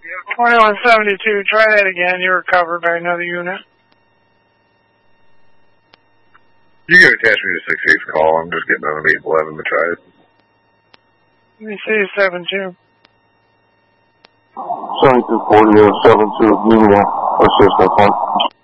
2172, try that again. You're covered by another unit. You can attach me to 6-8's call. I'm just getting on a 811 to try it. Let me see 72. 7240, 72, assist,